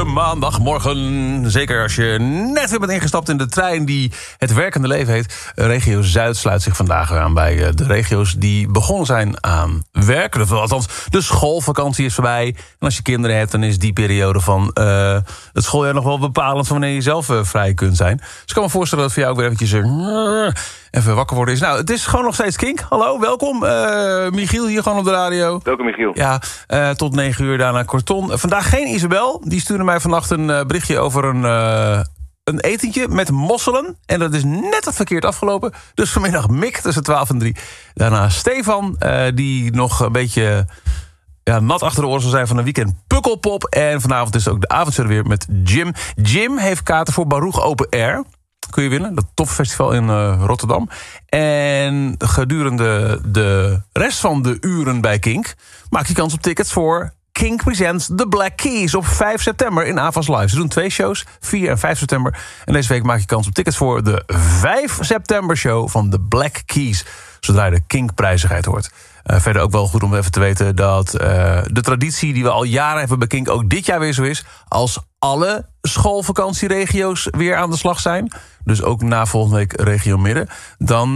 maandagmorgen. Zeker als je net weer bent ingestapt in de trein die het werkende leven heet. Regio Zuid sluit zich vandaag aan bij de regio's die begonnen zijn aan werken. Althans, de schoolvakantie is voorbij. En als je kinderen hebt, dan is die periode van het schooljaar nog wel bepalend van wanneer je zelf vrij kunt zijn. Dus ik kan me voorstellen dat voor jou ook weer eventjes even wakker worden is. Nou, het is gewoon nog steeds Kink. Hallo, welkom. Michiel hier gewoon op de radio. Welkom, Michiel. Ja, tot 9 uur daarna Korton. Vandaag geen Isabel. Die stuurde mij vannacht een berichtje over een etentje met mosselen. En dat is net wat verkeerd afgelopen. Dus vanmiddag Mick tussen 12 en 3. Daarna Stefan, die nog een beetje nat achter de oren zal zijn van een weekend Pukkelpop. En vanavond is ook de avondshow weer met Jim. Jim heeft kaarten voor Baruch Open Air. Kun je winnen, dat toffe festival in Rotterdam. En gedurende de rest van de uren bij Kink maak je kans op tickets voor Kink Presents The Black Keys op 5 september in Avas Live. Ze doen 2 shows, 4 en 5 september. En deze week maak je kans op tickets voor de 5 september show van The Black Keys. Zodra je de Kink-prijzigheid hoort. Verder ook wel goed om even te weten dat de traditie die we al jaren hebben bij Kink ook dit jaar weer zo is. Als alle schoolvakantieregio's weer aan de slag zijn, dus ook na volgende week regio Midden, dan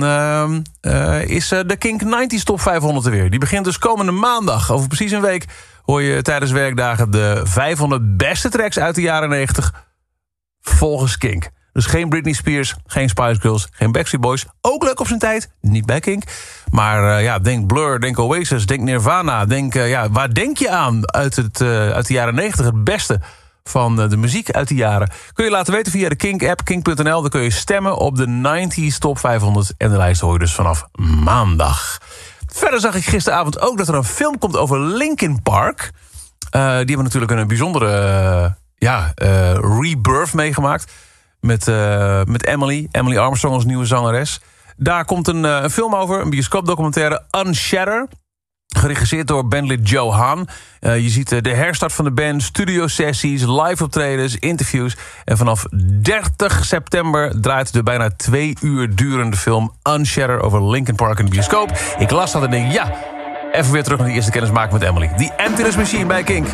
is de Kink 90's Top 500 er weer. Die begint dus komende maandag. Over precies een week hoor je tijdens werkdagen de 500 beste tracks uit de jaren 90 volgens Kink. Dus geen Britney Spears, geen Spice Girls, geen Backstreet Boys. Ook leuk op zijn tijd, niet bij Kink. Maar denk Blur, denk Oasis, denk Nirvana. Waar denk je aan uit de jaren 90? Het beste van de muziek uit die jaren. Kun je laten weten via de Kink-app, kink.nl. Dan kun je stemmen op de 90s Top 500. En de lijst hoor je dus vanaf maandag. Verder zag ik gisteravond ook dat er een film komt over Linkin Park. Die hebben natuurlijk een bijzondere rebirth meegemaakt. Met Emily Armstrong als nieuwe zangeres. Daar komt een film over, een bioscoopdocumentaire Unshatter. Geregisseerd door bandlid Joe Hahn. Je ziet de herstart van de band, studiosessies, live optredens, interviews. En vanaf 30 september draait de bijna 2 uur durende film Unshatter over Linkin Park in de bioscoop. Ik las dat en denk, even weer terug naar die eerste kennismaking met Emily. Die Emptiness Machine bij Kink.